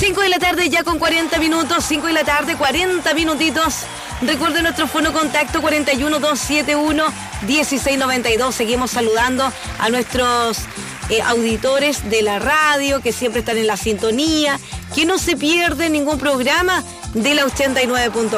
5 de la tarde ya con 40 minutos, 5 de la tarde, 40 minutitos. Recuerden nuestro fono contacto 41-271-1692. Seguimos saludando a nuestros auditores de la radio que siempre están en la sintonía, que no se pierden ningún programa de la 89.1.